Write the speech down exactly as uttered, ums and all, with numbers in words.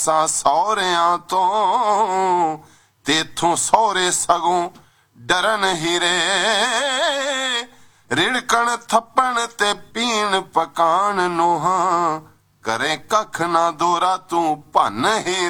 ਸਾ ਸਹੁਰਿਆਂ ਤੋਂ ਤੇਥੋਂ ਸਹੁਰੇ ਸਗੋਂ ਡਰਨ ਹੀਰੇ ਰਿੜਕਣ ਥੱਪਣ ਤੇ ਪੀਣ ਪਕਾਣ ਨੋਹਾਂ ਕਰੇ ਕੱਖ ਨਾ ਦੋਰਾ ਤੂੰ ਭੰਨ ਹੀਰੇ।